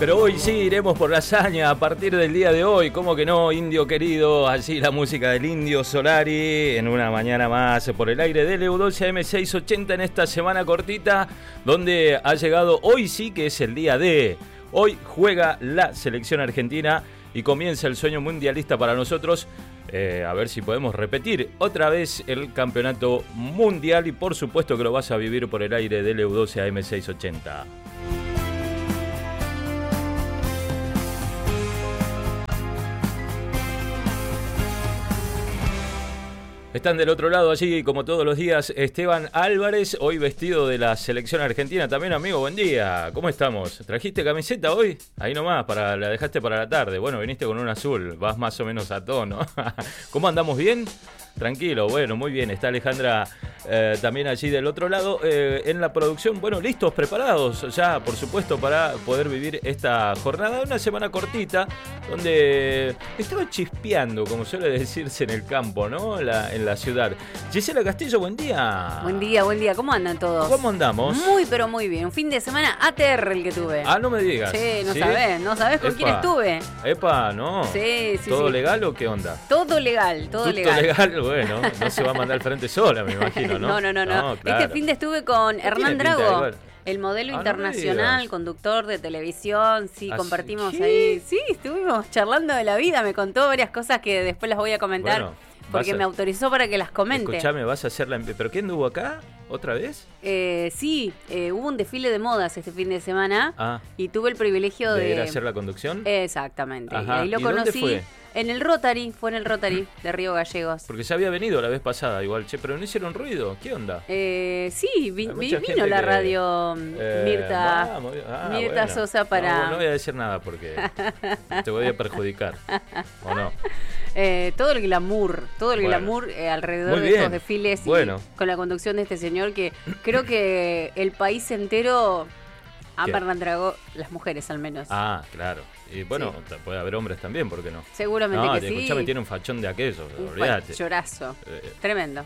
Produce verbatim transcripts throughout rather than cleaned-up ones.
Pero hoy sí iremos por la hazaña a partir del día de hoy. ¿Cómo que no, indio querido? Allí la música del Indio Solari en una mañana más por el aire de L U doce A M seiscientos ochenta en esta semana cortita, donde ha llegado hoy sí que es el día de... Hoy juega la selección argentina y comienza el sueño mundialista para nosotros. Eh, a ver si podemos repetir otra vez el campeonato mundial y por supuesto que lo vas a vivir por el aire de L U doce A M seiscientos ochenta. Están del otro lado allí, como todos los días, Esteban Álvarez, hoy vestido de la selección argentina. También, amigo, buen día. ¿Cómo estamos? ¿Trajiste camiseta hoy? Ahí nomás, para, la dejaste para la tarde. Bueno, viniste con un azul, vas más o menos a tono. ¿Cómo andamos? ¿Bien? Tranquilo, bueno, muy bien. Está Alejandra eh, también allí del otro lado eh, en la producción. Bueno, listos, preparados ya, por supuesto, para poder vivir esta jornada. Una semana cortita, donde estaba chispeando, como suele decirse en el campo, ¿no? La, en la ciudad. Gisela Castillo, buen día. Buen día, buen día. ¿Cómo andan todos? ¿Cómo andamos? Muy, pero muy bien. Un fin de semana A T R el que tuve. Ah, no me digas. Sí, no ¿Sí? sabés, no sabés con Epa. quién estuve. Epa, no. Sí, sí, ¿Todo sí. legal o qué onda? Todo legal, todo Todo legal. legal, bueno, no se va a mandar al frente sola, me imagino, ¿no? No, no, no, no. claro. Este fin de estuve con ¿Qué Hernán tiene pinta Drago, igual? el modelo Ah, internacional, no me digas. conductor de televisión. Sí, ¿Ah, compartimos sí? ahí. Sí, estuvimos charlando de la vida. Me contó varias cosas que después las voy a comentar. Bueno, porque vas a- me autorizó para que las comente. Escuchame, vas a hacer la... ¿Pero quién anduvo acá? ¿Otra vez? Eh, sí, eh, hubo un desfile de modas este fin de semana Ah, y tuve el privilegio ¿de de... ir a hacer la conducción? Exactamente. Ajá. Y ahí lo ¿Y dónde conocí fue? en el Rotary, fue en el Rotary de Río Gallegos. Porque ya había venido la vez pasada igual, che, pero no hicieron ruido. ¿Qué onda? Eh, sí, vi- Hay vi- mucha vino gente la que- radio Eh, Mirta, vamos, ah, Mirta bueno. Sosa para... No, no voy a decir nada porque te voy a perjudicar, ¿o no? eh, todo el glamour, todo el Bueno. glamour eh, alrededor Muy de bien. estos desfiles y Bueno. con la conducción de este señor que creo que el país entero ama ¿Qué? a Hernán Drago, las mujeres al menos. Ah, claro. Y bueno, Sí. t- puede haber hombres también, ¿por qué no? Seguramente No, que te- sí. escuchame, tiene un fachón de aquello, Un olvídate. llorazo. Eh, Tremendo.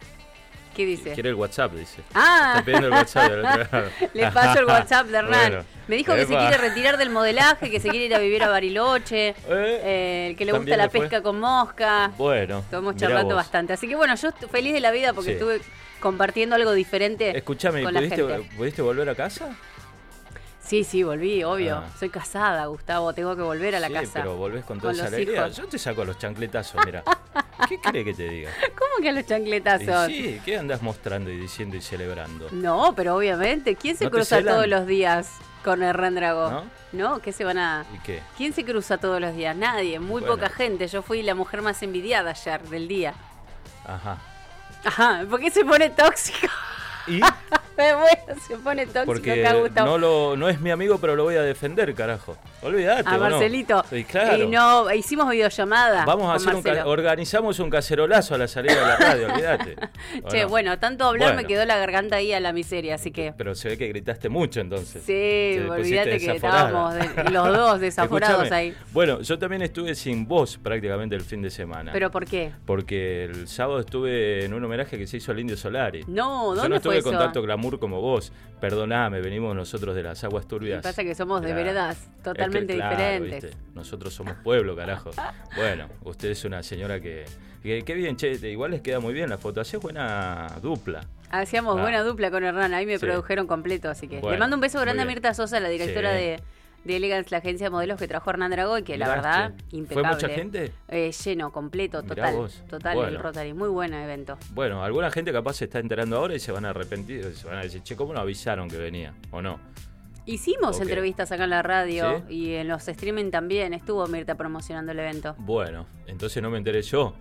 ¿Qué dice? Quiere el WhatsApp, dice. Ah, Está pidiendo el WhatsApp del otro lado. le paso el WhatsApp de Hernán. Bueno. Me dijo que se Epa. quiere retirar del modelaje, que se quiere ir a vivir a Bariloche, eh, que le gusta ¿También la le fue? pesca con mosca. Bueno, Estuvimos mirá charlando vos. bastante. Así que bueno, yo estoy feliz de la vida porque Sí. estuve compartiendo algo diferente Escuchame, con la ¿pudiste, gente. ¿pudiste volver a casa? Sí, sí, volví, obvio. Ah. Soy casada, Gustavo, tengo que volver a la Sí, casa. pero volvés con toda con esa los alegría. hijos. Yo te saco a los chancletazos, mira. ¿Qué cree que te diga? ¿Cómo que a los Y chancletazos? sí, ¿qué andás mostrando y diciendo y celebrando? No, pero obviamente, ¿quién se ¿No te cruza celan? todos los días con Hernán Drago? ¿No? ¿No? ¿Qué se van a...? ¿Y qué? ¿Quién se cruza todos los días? Nadie, muy Bueno. poca gente. Yo fui la mujer más envidiada ayer del día. Ajá. Ajá, ¿por qué se pone tóxico? ¿Y? Bueno, se pone tóxico Porque acá, Gustavo. no, lo, no es mi amigo, pero lo voy a defender, carajo. Olvídate, A ¿o no? Marcelito. Sí, claro. Y no, hicimos videollamada. Vamos a con hacer un ca- Marcelo. organizamos un cacerolazo a la salida de la radio, olvídate. ¿O Che, no? bueno, tanto hablar me Bueno. quedó la garganta ahí a la miseria, así que... Pero se ve que gritaste mucho entonces. Sí, Te pusiste olvídate que desaforada. estábamos de- los dos desaforados Escuchame, ahí. Bueno, yo también estuve sin voz prácticamente el fin de semana. ¿Pero por qué? Porque el sábado estuve en un homenaje que se hizo al Indio Solari. No, Yo ¿dónde no fue estuve eso? con tanto glamour como vos. Perdoname, venimos nosotros de las aguas Me turbias. pasa que somos de Claro. veredas totalmente Es que, claro, diferentes. ¿viste? Nosotros somos pueblo, carajo. Bueno, usted es una señora que... que- Qué bien, che, te- igual les queda muy bien la foto. Hacés buena dupla. Hacíamos Ah. buena dupla con Hernán, ahí me Sí. produjeron completo, así que Bueno, le mando un beso grande a muy bien. Mirta Sosa, la directora Sí. de, de Elegance, la agencia de modelos que trajo Hernán Drago, y que la Miraste. verdad, ¿Fue impecable. mucha gente? Eh, lleno, completo, Mirá total, vos. total Bueno. el Rotary, muy buen evento. Bueno, alguna gente capaz se está enterando ahora y se van a arrepentir. Se van a decir, che, ¿cómo no avisaron que venía? ¿O no? Hicimos Ok. entrevistas acá en la radio ¿Sí? y en los streaming también, estuvo Mirta promocionando el evento. Bueno, entonces no me enteré yo.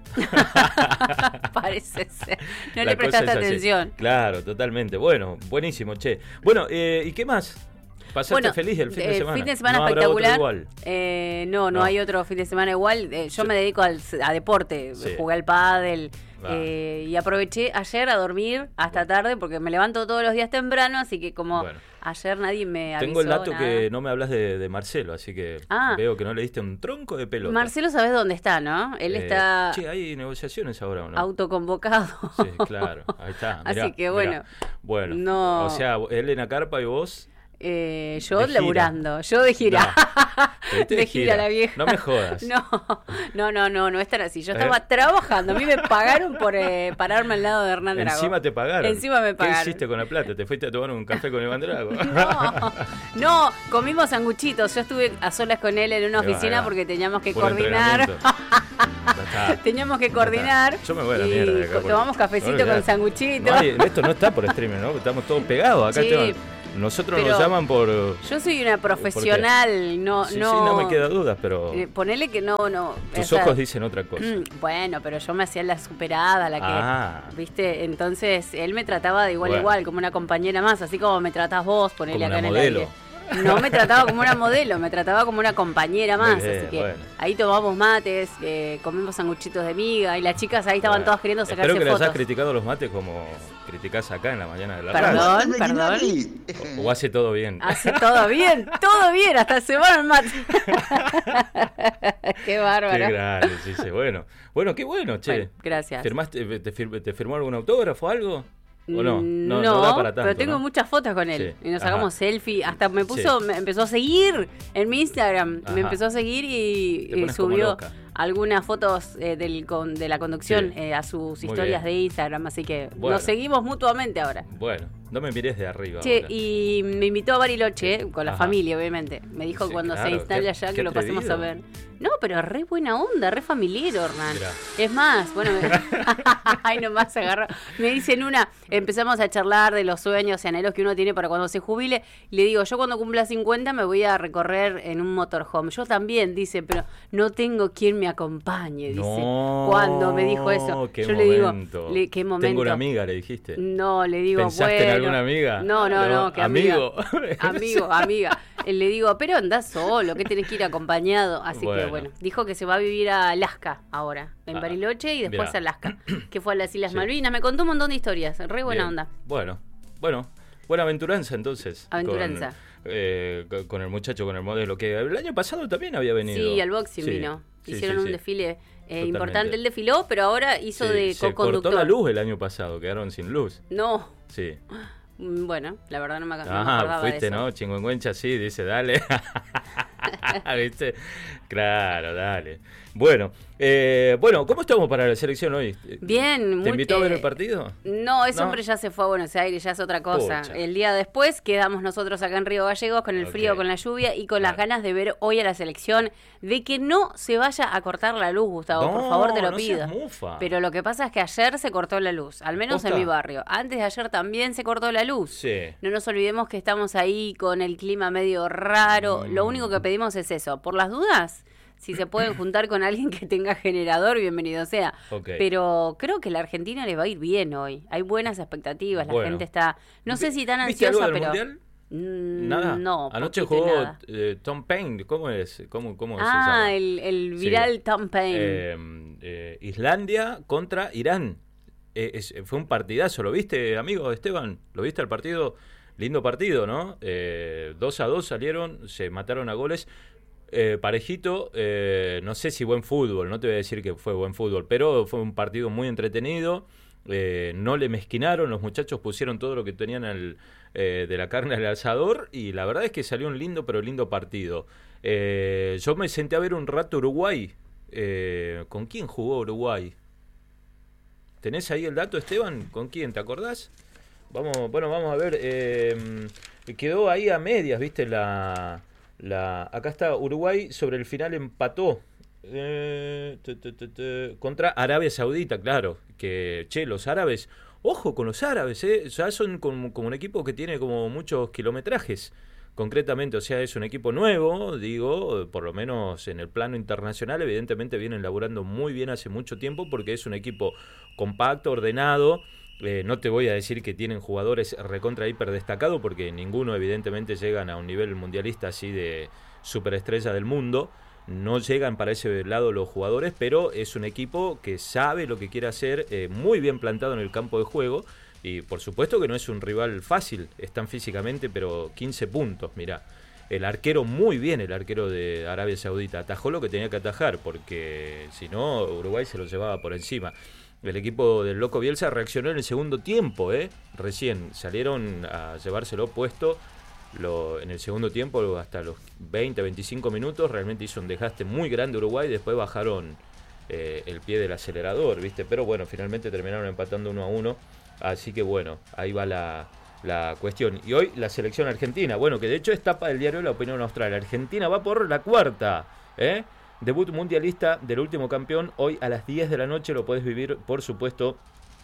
Parece ser. No La le cosa prestaste es así. atención. Claro, totalmente. Bueno, buenísimo, che. Bueno, eh, ¿y qué más? ¿Pasaste Bueno, feliz el fin de eh, semana? fin de semana ¿No habrá otro espectacular. igual? Eh, no, no, No. hay otro fin de semana igual. Eh, yo Sí. me dedico al, a deporte, Sí. jugué al pádel Ah. eh, y aproveché ayer a dormir hasta tarde porque me levanto todos los días temprano, así que como Bueno. ayer nadie me avisó Tengo el dato nada. que no me hablas de, de Marcelo, así que Ah. veo que no le diste un tronco de pelota. Marcelo, ¿sabés dónde está, no? Él Eh, está Che, hay negociaciones ahora, ¿o no? autoconvocado. Sí, claro, ahí está. Así mirá, que mirá. bueno, Bueno, no. o sea, Elena Carpa y vos... Eh, yo de laburando, yo de gira. No, de, de gira, la vieja. No me jodas. No, no, no, no, no es tan así. Yo ¿Eh? estaba trabajando. A mí me pagaron por eh, pararme al lado de Hernán Drago. Encima te pagaron. Encima me pagaron. ¿Qué hiciste con la plata? ¿Te fuiste a tomar un café con Iván Drago? No, no, comimos sanguchitos. Yo estuve a solas con él en una Ahí va, oficina ahí va. porque teníamos que Puro coordinar. entrenamiento. Teníamos que coordinar. Yo me voy a la y mierda de acá, porque- tomamos cafecito No, con ya. sanguchito. No, hay- esto no está por streaming, ¿no? Estamos todos pegados. Acá Sí, Esteban. Nosotros pero nos llaman por... Yo soy una profesional, no, Sí, no. sí, no me queda dudas, pero eh, ponele que no, no. tus o sea, ojos dicen otra cosa. mm, Bueno, pero yo me hacía la superada, la que, Ah. ¿viste? Entonces él me trataba de igual a Bueno. igual, como una compañera más, así como me tratás vos, ponele Como acá una en modelo. el aire. No me trataba como una modelo, me trataba como una compañera Muy más, bien, así que bueno. ahí tomamos mates, eh, comimos sanguchitos de miga y las chicas ahí estaban Bueno, todas queriendo sacarse Espero que les fotos. hayas criticado los mates como criticás acá en la mañana de la radio. Perdón, perdón. O, o hace todo bien. Hace todo bien, todo bien, hasta se van al mate. Qué bárbaro. Qué grande, sí, sí. Bueno, bueno, qué bueno, che. Bueno, gracias. ¿Firmaste, te, fir- ¿Te firmó algún autógrafo o algo? ¿O no? Mm, No, no da para tanto, pero tengo ¿no? muchas fotos con él. Sí, Y nos ajá. sacamos selfie. Hasta me puso, Sí. me empezó a seguir en mi Instagram. Ajá. Me empezó a seguir y, Te y pones como subió loca. algunas fotos eh, del, con, de la conducción Sí. eh, a sus Muy historias bien. de Instagram. Así que Bueno. nos seguimos mutuamente ahora. Bueno, no me mires de arriba. Che, ahora. y me invitó a Bariloche, Sí. con la Ajá. familia, obviamente. Me dijo Sí, cuando claro, se instale qué- allá qué que lo pasemos a atrevido. ver. No, pero re buena onda, re familiar, Hernán. Mirá. Es más, bueno, me... ay, nomás agarró. Me dicen una, empezamos a charlar de los sueños y anhelos que uno tiene para cuando se jubile. Y le digo, yo cuando cumpla cincuenta me voy a recorrer en un motorhome. Yo también, dice, pero no tengo quien me acompañe, dice. No, Cuando me dijo eso, qué yo momento. le digo, le- ¿qué momento? Tengo una amiga, le dijiste. No, le digo, ¿Pensaste bueno. en alguna amiga? No, no, no, No, que amigo. amiga. Amigo, amiga. Le digo, pero andás solo, que tenés que ir acompañado. Así Bueno. que bueno, dijo que se va a vivir a Alaska ahora, en Ah, Bariloche y después mirá. a Alaska, que fue a las Islas Sí. Malvinas. Me contó un montón de historias, re buena Bien. onda. Bueno, bueno. Buena aventuranza entonces. Aventuranza. Con, eh, con- con el muchacho, con el modelo, que el año pasado también había venido. Sí, al boxing Sí, vino. sí, Hicieron sí, un sí. desfile eh, Totalmente. importante. Él desfiló, pero ahora hizo Sí, de se cortó co-conductor. la luz el año pasado, quedaron sin luz. No, Sí. mm, bueno, la verdad no me, no me Ajá, acordaba fuiste, de eso. ¿no? Chingüengüencha, sí, dice, dale. ¿Viste? Claro, dale. Bueno, eh, bueno, ¿cómo estamos para la selección hoy? Bien, ¿Te muy- invitó a ver eh, el partido? No, ese ¿No? hombre ya se fue a Buenos Aires, ya es otra cosa. Pucha. El día después quedamos nosotros acá en Río Gallegos con el frío, Ok. con la lluvia y con las Claro. ganas de ver hoy a la selección, de que no se vaya a cortar la luz, Gustavo, por No, favor te lo no pido. seas mufa. Pero lo que pasa es que ayer se cortó la luz, al menos en ¿Posta? mi barrio. Antes de ayer también se cortó la luz. Sí. No nos olvidemos que estamos ahí con el clima medio raro. Mm. Lo único que pedimos es eso. Por las dudas, si se pueden juntar con alguien que tenga generador, bienvenido sea. Ok. Pero creo que la Argentina le va a ir bien hoy. Hay buenas expectativas. La Bueno. gente está, no sé si tan ¿Viste algo ansiosa, del pero... Mundial? Mm, Nada. No, Anoche poquito y jugó nada. eh, Tom Paine, ¿cómo es? ¿Cómo, cómo se Ah, llama? el, el Sí. viral Tom Paine. Eh, eh, Islandia contra Irán. Eh, es- fue un partidazo, ¿lo viste, amigo Esteban? ¿Lo viste el partido? Lindo partido, ¿no? Eh, dos a dos salieron, se mataron a goles. Eh, parejito, eh, no sé si buen fútbol, no te voy a decir que fue buen fútbol, pero fue un partido muy entretenido. Eh, no le mezquinaron, los muchachos pusieron todo lo que tenían al, eh, de la carne al asador y la verdad es que salió un lindo pero lindo partido. Eh, yo me senté a ver un rato Uruguay. Eh, ¿Con quién jugó Uruguay? ¿Tenés ahí el dato, Esteban? ¿Con quién? ¿Te acordás? Vamos, bueno, vamos a ver. Eh, quedó ahí a medias, ¿viste? La, la, acá está, Uruguay sobre el final empató. Eh, te, te, te, te, contra Arabia Saudita, claro. Que, che, los árabes, ojo con los árabes, ¿eh? Ya son como, como un equipo que tiene como muchos kilometrajes. Concretamente, o sea, es un equipo nuevo, digo, por lo menos en el plano internacional, evidentemente vienen laburando muy bien hace mucho tiempo porque es un equipo compacto, ordenado. Eh, no te voy a decir que tienen jugadores recontra hiper destacados porque ninguno evidentemente llegan a un nivel mundialista así de superestrella del mundo. No llegan para ese lado los jugadores, pero es un equipo que sabe lo que quiere hacer, eh, muy bien plantado en el campo de juego. Y por supuesto que no es un rival fácil, están físicamente, pero quince puntos, mirá. El arquero, muy bien el arquero de Arabia Saudita, atajó lo que tenía que atajar, porque si no, Uruguay se lo llevaba por encima. El equipo del Loco Bielsa reaccionó en el segundo tiempo, ¿eh? Recién salieron a llevárselo puesto lo, en el segundo tiempo, hasta los veinte, veinticinco minutos, realmente hizo un desgaste muy grande Uruguay, después bajaron eh, el pie del acelerador, ¿viste? Pero bueno, finalmente terminaron empatando uno a uno, así que bueno, ahí va la, la cuestión. Y hoy la selección argentina, bueno, que de hecho es tapa del diario La Opinión Austral. Argentina va por la cuarta, ¿eh? Debut mundialista del último campeón, hoy a las diez de la noche, lo puedes vivir, por supuesto,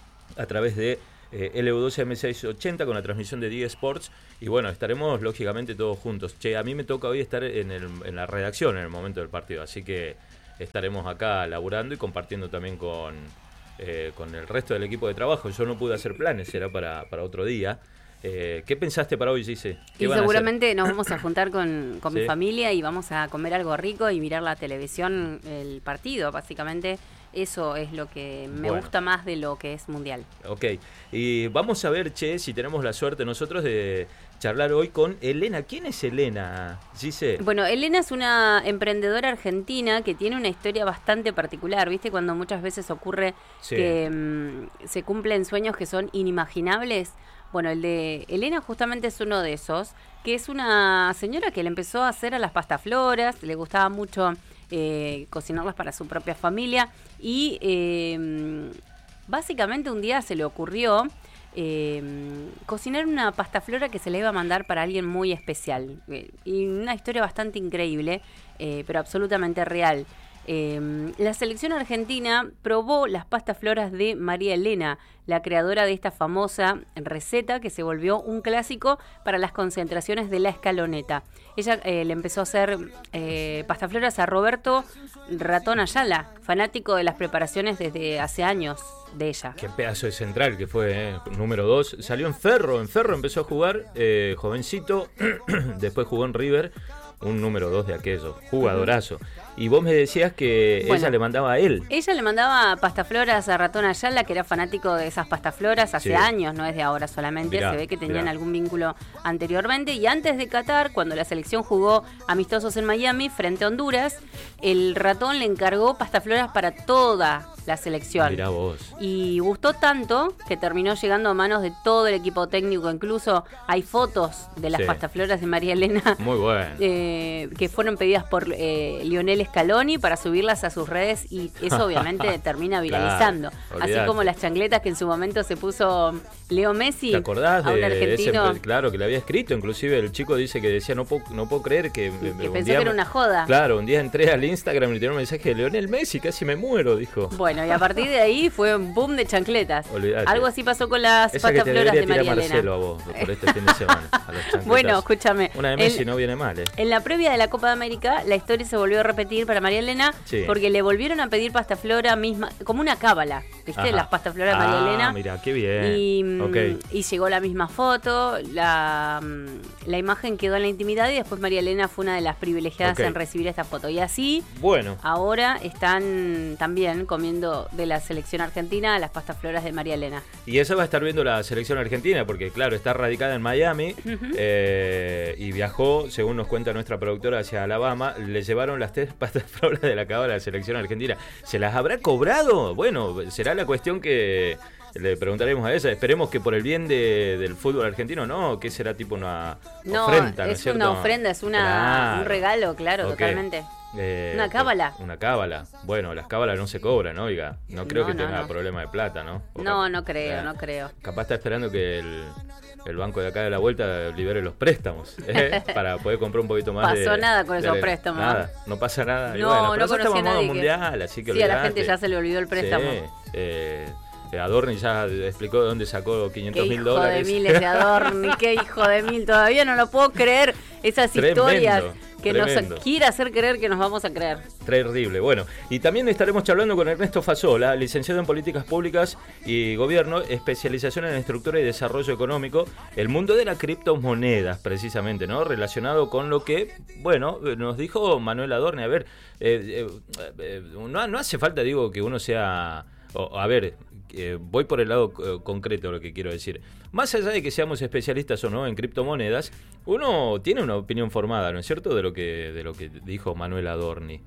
a través de eh, L U doce M seiscientos ochenta con la transmisión de D Sports. Y bueno, estaremos lógicamente todos juntos. Che, a mí me toca hoy estar en, el, en la redacción en el momento del partido, así que estaremos acá laburando y compartiendo también con, eh, con el resto del equipo de trabajo. Yo no pude hacer planes, será para, para otro día. Eh, ¿Qué pensaste para hoy, Gise? Y seguramente nos vamos a juntar con, con ¿Sí? mi familia y vamos a comer algo rico y mirar la televisión, el partido, básicamente. Eso es lo que me bueno. gusta más de lo que es mundial. Ok, y vamos a ver, che, si tenemos la suerte nosotros de charlar hoy con Elena. ¿Quién es Elena, Gise? Bueno, Elena es una emprendedora argentina que tiene una historia bastante particular, ¿viste? Cuando muchas veces ocurre sí. que mmm, se cumplen sueños que son inimaginables. Bueno, el de Elena justamente es uno de esos, que es una señora que le empezó a hacer a las pastafloras, le gustaba mucho eh, cocinarlas para su propia familia y eh, básicamente un día se le ocurrió eh, cocinar una pastaflora que se le iba a mandar para alguien muy especial. Eh, y una historia bastante increíble, eh, pero absolutamente real. Eh, la selección argentina probó las pastafloras de María Elena, la creadora de esta famosa receta que se volvió un clásico para las concentraciones de la Escaloneta. Ella eh, le empezó a hacer eh, pastafloras a Roberto Ratón Ayala, fanático de las preparaciones desde hace años de ella. Qué pedazo de central que fue, eh. número dos. Salió en Ferro, en Ferro empezó a jugar, eh, jovencito, después jugó en River. Un número dos de aquello, jugadorazo. Uh-huh. Y vos me decías que bueno, ella le mandaba a él. Ella le mandaba pastafloras a Ratón Ayala, que era fanático de esas pastafloras hace sí. años, no es de ahora solamente. Mirá, se ve que tenían mirá. algún vínculo anteriormente. Y antes de Qatar, cuando la selección jugó amistosos en Miami frente a Honduras, el Ratón le encargó pastafloras para toda la selección. Mirá vos. Y gustó tanto que terminó llegando a manos de todo el equipo técnico. Incluso hay fotos de las sí. pastafloras de María Elena. Muy bueno. Eh, que fueron pedidas por eh, Lionel Scaloni para subirlas a sus redes y eso obviamente termina viralizando. Claro, así como las chancletas que en su momento se puso Leo Messi. ¿Te acordás a un de argentino? Ese, claro, que le había escrito, inclusive el chico dice que decía, no puedo, no puedo creer que... Que pensó día, que era una joda. Claro, un día entré al Instagram y tenía un mensaje de Lionel Messi, casi me muero, dijo. Bueno, y a partir de ahí fue un boom de chancletas. Olvidate. Algo así pasó con las Esa pastafloras de María Marcelo Elena. A vos, por este fin de semana, a las bueno, escúchame. Una de Messi el, no viene mal, ¿eh? En la previa de la Copa de América, la historia se volvió a repetir para María Elena sí. porque le volvieron a pedir pastaflora misma, como una cábala, ¿viste? Ajá. Las pastafloras de María ah, Elena. Mira, qué bien. Y, okay. y llegó la misma foto, la, la imagen quedó en la intimidad y después María Elena fue una de las privilegiadas okay. en recibir esta foto. Y así, bueno. ahora están también comiendo de la selección argentina las pastafloras de María Elena. Y esa va a estar viendo la selección argentina, porque claro, está radicada en Miami uh-huh. eh, y viajó, según nos cuenta nuestra productora, hacia Alabama. Le llevaron las tres pastafloras de la cábala de la selección argentina. ¿Se las habrá cobrado? Bueno, será la cuestión que le preguntaremos a ella. Esperemos que por el bien de, del fútbol argentino, ¿no? ¿Qué será tipo una no, ofrenda? ¿No es cierto? Una ofrenda, es una, claro. un regalo, claro, okay. totalmente. Eh, una cábala. Una cábala. Bueno, las cábalas no se cobran, ¿no? Oiga, no creo no, que no, tenga no. problema de plata, ¿no? O no, cap- no creo, eh, no creo. Capaz está esperando que el, el banco de acá de la vuelta libere los préstamos ¿eh? para poder comprar un poquito más. Pasó de, Pasó nada con de, esos de, préstamos. Nada, no pasa nada. No, y bueno, pero no estamos a modo que... mundial, así que sí, olvidate. A la gente ya se le olvidó el préstamo. Sí, eh, Adorni ya explicó de dónde sacó quinientos mil dólares. Qué hijo de miles de Adorni, qué hijo de mil. Todavía no lo puedo creer. Esas tremendo, historias que tremendo. Nos quiere hacer creer que nos vamos a creer. Terrible. Bueno, y también estaremos charlando con Ernesto Fasola, licenciado en Políticas Públicas y Gobierno, especialización en Estructura y Desarrollo Económico, el mundo de las criptomonedas, precisamente, ¿no? Relacionado con lo que, bueno, nos dijo Manuel Adorni. A ver, eh, eh, eh, no, no hace falta, digo, que uno sea... O, a ver, eh, voy por el lado eh, concreto de lo que quiero decir. Más allá de que seamos especialistas o no en criptomonedas, uno tiene una opinión formada, ¿no es cierto?, de lo que de lo que dijo Manuel Adorni.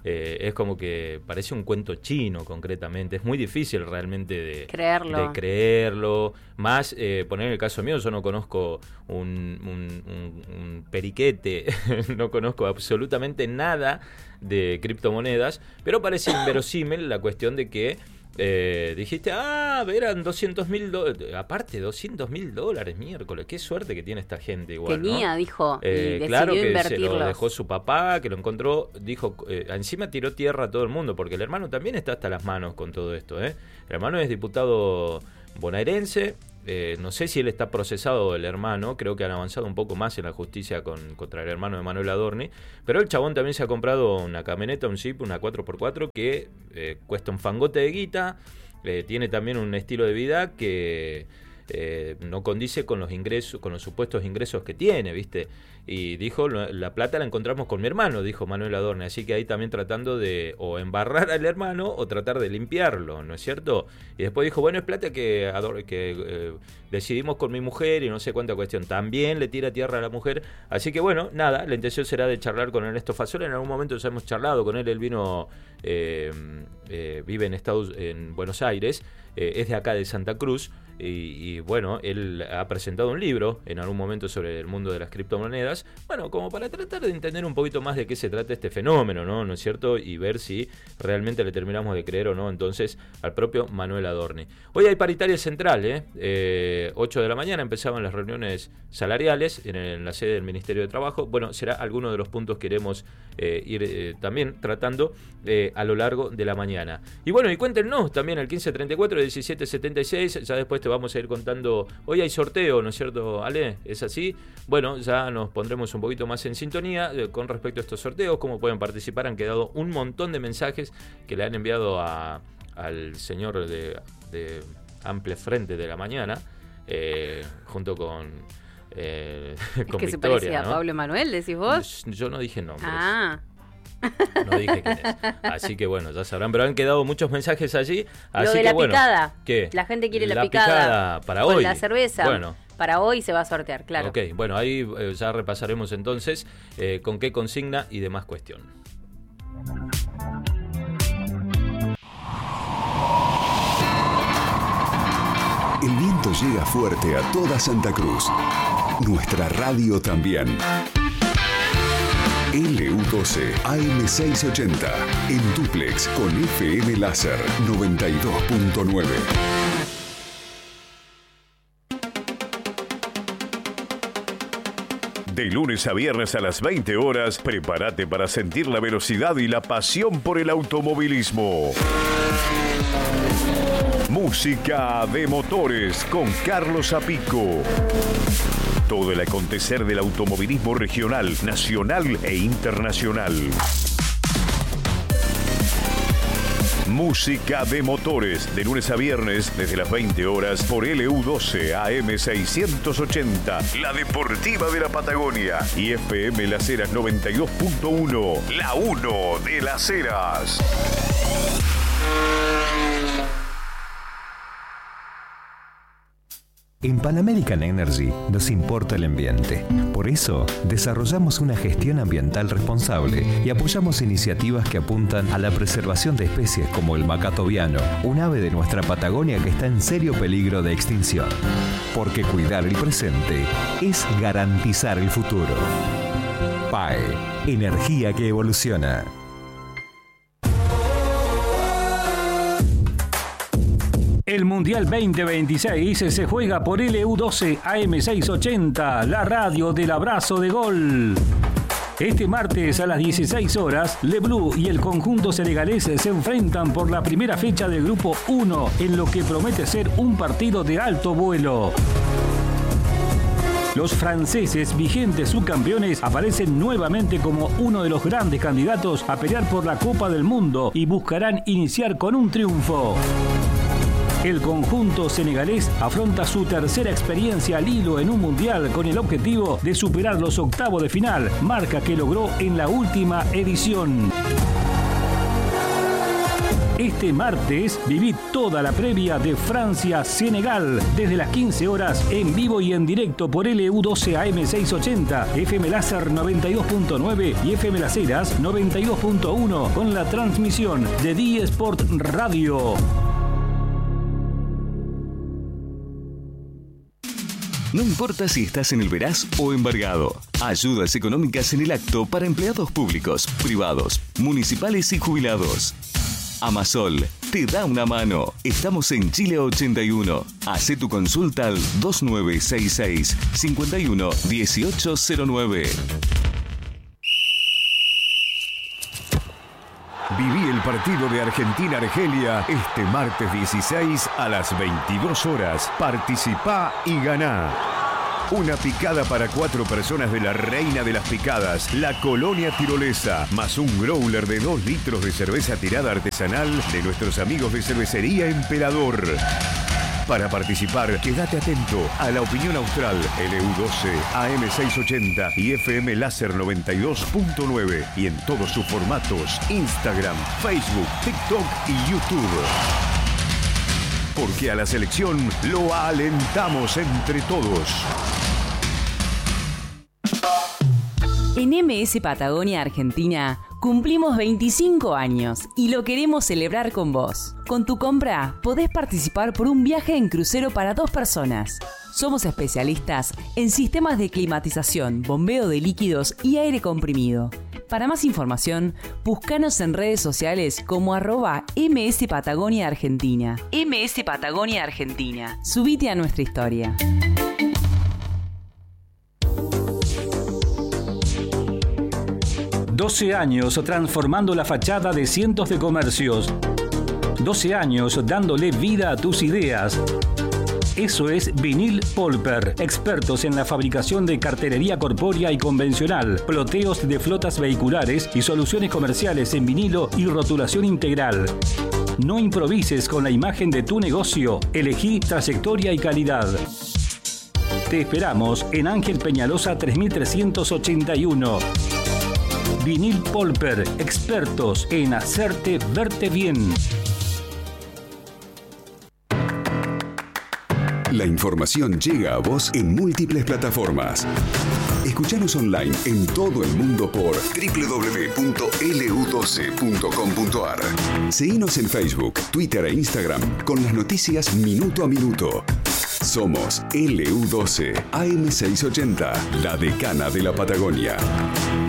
Eh, es como que parece un cuento chino, concretamente. Es muy difícil realmente de creerlo. De creerlo. Más, eh, poner el caso mío, yo no conozco un, un, un, un periquete, no conozco absolutamente nada de criptomonedas, pero parece inverosímil la cuestión de que Eh, dijiste, ah, eran doscientos mil dólares. Aparte, doscientos mil dólares, miércoles. Qué suerte que tiene esta gente igual, Tenía, ¿no? dijo, eh, y decidió claro que invertirlos. se lo dejó su papá, que lo encontró, dijo, eh, encima tiró tierra a todo el mundo, porque el hermano también está hasta las manos con todo esto, ¿eh? El hermano es diputado bonaerense. Eh, no sé si él está procesado, el hermano, creo que han avanzado un poco más en la justicia con, contra el hermano de Manuel Adorni, pero el chabón también se ha comprado una camioneta, un Jeep, una cuatro por cuatro que eh, cuesta un fangote de guita, eh, tiene también un estilo de vida que eh, no condice con los ingresos, con los supuestos ingresos que tiene, ¿viste? Y dijo, la plata la encontramos con mi hermano, dijo Manuel Adorni, así que ahí también tratando de o embarrar al hermano o tratar de limpiarlo, ¿no es cierto? Y después dijo, bueno, es plata que, que eh, decidimos con mi mujer y no sé cuánta cuestión, también le tira tierra a la mujer, así que bueno, nada, la intención será de charlar con Ernesto Fazola, en algún momento ya hemos charlado con él, él vino, eh, eh, vive en Estados, en Buenos Aires, eh, es de acá de Santa Cruz, y, y bueno, él ha presentado un libro en algún momento sobre el mundo de las criptomonedas, bueno, como para tratar de entender un poquito más de qué se trata este fenómeno, ¿no? ¿No es cierto? Y ver si realmente le terminamos de creer o no entonces al propio Manuel Adorni. Hoy hay paritaria central, ¿eh? eh ocho de la mañana empezaban las reuniones salariales en, el, en la sede del Ministerio de Trabajo. Bueno, será alguno de los puntos que queremos eh, ir eh, también tratando eh, a lo largo de la mañana. Y bueno, y cuéntenos también al quince treinta y cuatro diecisiete setenta y seis, ya después te vamos a ir contando. Hoy hay sorteo, ¿no es cierto, Ale? ¿Es así? Bueno, ya nos pondremos un poquito más en sintonía eh, con respecto a estos sorteos, cómo pueden participar. Han quedado un montón de mensajes que le han enviado a, al señor de, de Amplia Frente de la Mañana, eh, junto con, eh, con que Victoria. Se parecía ¿no? a Pablo Emanuel, ¿decís vos? Yo no dije nombres. Ah. No dije quién es. Así que bueno, ya sabrán, pero han quedado muchos mensajes allí. Así Lo de que, la bueno, picada. ¿qué? La gente quiere la, la picada. picada para con hoy. La cerveza. Bueno. Para hoy se va a sortear, claro. Ok, bueno, ahí eh, ya repasaremos entonces eh, con qué consigna y demás cuestión. El viento llega fuerte a toda Santa Cruz. Nuestra radio también. L U doce A M seiscientos ochenta en dúplex con F M Láser noventa y dos punto nueve. De lunes a viernes a las veinte horas, prepárate para sentir la velocidad y la pasión por el automovilismo. Música de motores con Carlos Apico. Todo el acontecer del automovilismo regional, nacional e internacional. Música de motores, de lunes a viernes, desde las veinte horas, por L U doce A M seiscientos ochenta, la deportiva de la Patagonia, y F M Las Heras noventa y dos punto uno, la uno de Las Heras. En Pan American Energy nos importa el ambiente. Por eso, desarrollamos una gestión ambiental responsable y apoyamos iniciativas que apuntan a la preservación de especies como el macato viano, un ave de nuestra Patagonia que está en serio peligro de extinción. Porque cuidar el presente es garantizar el futuro. P A E, energía que evoluciona. El Mundial veinte veintiséis se juega por L U doce A M seiscientos ochenta, la radio del abrazo de gol. Este martes a las dieciséis horas, Le Bleu y el conjunto senegalés se enfrentan por la primera fecha del Grupo uno, en lo que promete ser un partido de alto vuelo. Los franceses, vigentes subcampeones, aparecen nuevamente como uno de los grandes candidatos a pelear por la Copa del Mundo y buscarán iniciar con un triunfo. El conjunto senegalés afronta su tercera experiencia al hilo en un mundial con el objetivo de superar los octavos de final, marca que logró en la última edición. Este martes viví toda la previa de Francia-Senegal desde las quince horas en vivo y en directo por L U doce A M seiscientos ochenta, F M Láser noventa y dos punto nueve y F M Las Heras noventa y dos punto uno con la transmisión de D Sport Radio. No importa si estás en el Veraz o embargado. Ayudas económicas en el acto para empleados públicos, privados, municipales y jubilados. Amasol te da una mano. Estamos en Chile ochenta y uno. Hacé tu consulta al dos nueve seis seis, cinco uno uno ocho cero nueve. Viví el partido de Argentina-Argelia este martes dieciséis a las veintidós horas. Participá y ganá. Una picada para cuatro personas de la reina de las picadas, la Colonia Tirolesa, más un growler de dos litros de cerveza tirada artesanal de nuestros amigos de Cervecería Emperador. Para participar, quédate atento a La Opinión Austral, L U doce, A M seiscientos ochenta y F M Láser noventa y dos punto nueve y en todos sus formatos, Instagram, Facebook, TikTok y YouTube. Porque a la selección lo alentamos entre todos. En M S Patagonia Argentina cumplimos veinticinco años y lo queremos celebrar con vos. Con tu compra podés participar por un viaje en crucero para dos personas. Somos especialistas en sistemas de climatización, bombeo de líquidos y aire comprimido. Para más información, búscanos en redes sociales como arroba M S Patagonia Argentina. M S Patagonia Argentina. Subite a nuestra historia. doce años transformando la fachada de cientos de comercios. doce años dándole vida a tus ideas. Eso es Vinil Polper, expertos en la fabricación de cartelería corpórea y convencional, ploteos de flotas vehiculares y soluciones comerciales en vinilo y rotulación integral. No improvises con la imagen de tu negocio, elegí trayectoria y calidad. Te esperamos en Ángel Peñalosa tres mil trescientos ochenta y uno. Vinil Polper, expertos en hacerte verte bien. La información llega a vos en múltiples plataformas. Escuchanos online en todo el mundo por doble u doble u doble u punto L U doce punto com punto A R. Seguinos en Facebook, Twitter e Instagram con las noticias minuto a minuto. Somos L U doce A M seiscientos ochenta, la decana de la Patagonia.